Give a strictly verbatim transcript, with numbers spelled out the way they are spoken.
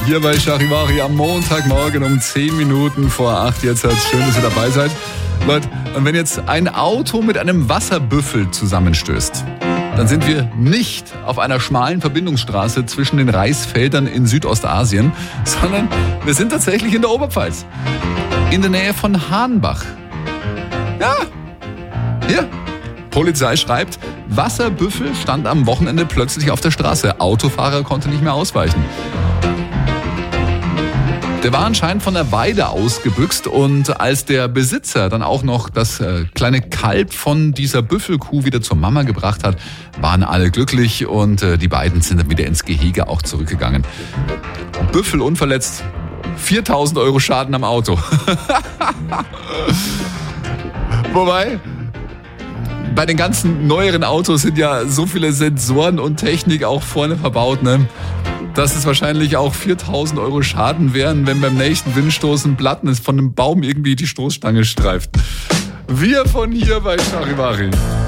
Hier bei Charivari am Montagmorgen um zehn Minuten vor acht. Jetzt schön, dass ihr dabei seid. Leute, und wenn jetzt ein Auto mit einem Wasserbüffel zusammenstößt, dann sind wir nicht auf einer schmalen Verbindungsstraße zwischen den Reisfeldern in Südostasien, sondern wir sind tatsächlich in der Oberpfalz. In der Nähe von Hahnbach. Ja, hier. Polizei schreibt, Wasserbüffel stand am Wochenende plötzlich auf der Straße. Autofahrer konnte nicht mehr ausweichen. Der war anscheinend von der Weide ausgebüxt und als der Besitzer dann auch noch das äh, kleine Kalb von dieser Büffelkuh wieder zur Mama gebracht hat, waren alle glücklich und äh, die beiden sind dann wieder ins Gehege auch zurückgegangen. Büffel unverletzt, viertausend Euro Schaden am Auto. Wobei, bei den ganzen neueren Autos sind ja so viele Sensoren und Technik auch vorne verbaut, ne? Dass es wahrscheinlich auch viertausend Euro Schaden wären, wenn beim nächsten Windstoß ein Blatt ist von einem Baum irgendwie die Stoßstange streift. Wir von hier bei Charivari.